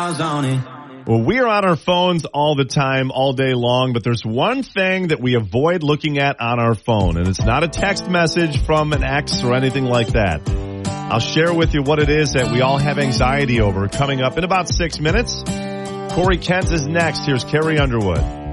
miles on it. Well, we are on our phones all the time, all day long, but there's one thing that we avoid looking at on our phone, and it's not a text message from an ex or anything like that. I'll share with you what it is that we all have anxiety over coming up in about 6 minutes. Corey Kent is next. Here's Carrie Underwood.